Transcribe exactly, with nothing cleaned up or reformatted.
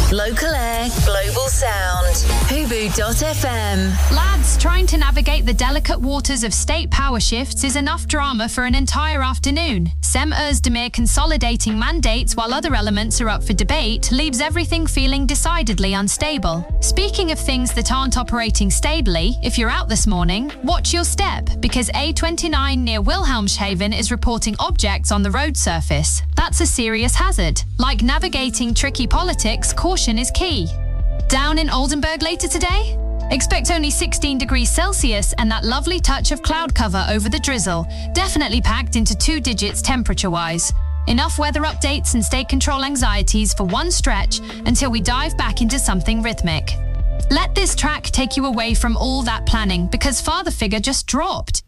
Local air, global sound. Hubu dot F M. Lads, trying to navigate the delicate waters of state power shifts is enough drama for an entire afternoon. Sem Özdemir consolidating mandates while other elements are up for debate leaves everything feeling decidedly unstable. Speaking of things that aren't operating stably, if you're out this morning, watch your step, because A twenty-nine near Wilhelmshaven is reporting objects on the road surface. That's a serious hazard. Like navigating tricky politics, caution is key. Down in Oldenburg later today? Expect only sixteen degrees Celsius and that lovely touch of cloud cover over the drizzle, definitely packed into two digits temperature-wise. Enough weather updates and state control anxieties for one stretch until we dive back into something rhythmic. Let this track take you away from all that planning, because Father Figure just dropped.